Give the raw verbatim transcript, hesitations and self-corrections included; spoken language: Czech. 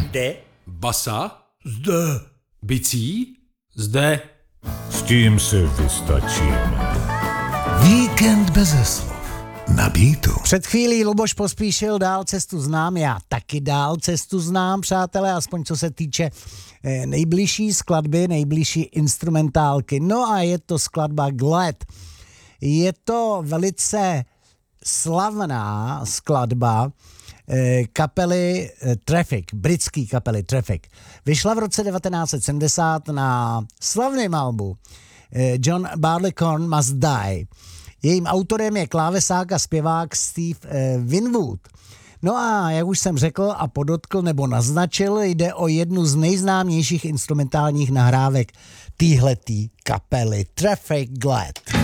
Kde? Basa? Zde. Bicí? Zde. S tím si vystačíme. Víkend beze slov. Na Beatu. Před chvílí Luboš Pospíšil Dál cestu znám, já taky dál cestu znám, přátelé, aspoň co se týče eh, nejbližší skladby, nejbližší instrumentálky. No a je to skladba Glad. Je to velice slavná skladba eh, kapely eh, Traffic, britský kapely Traffic. Vyšla v roce devatenáct set sedmdesát na slavném albu eh, John Barleycorn Must Die. Jejím autorem je klávesák a zpěvák Steve eh, Winwood. No a jak už jsem řekl a podotkl nebo naznačil, jde o jednu z nejznámějších instrumentálních nahrávek téhletý kapely Traffic Glad.